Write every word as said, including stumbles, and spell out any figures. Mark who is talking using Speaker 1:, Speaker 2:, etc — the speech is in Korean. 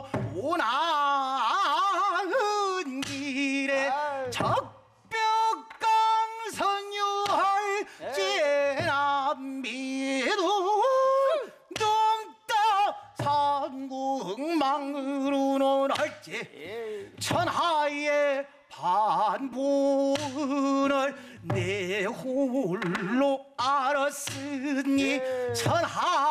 Speaker 1: 오나은 길에 적벽강선유할 제남비도 둥따 산궁망으로는 할지 천하의 반본을 내 홀로 알았으니 천하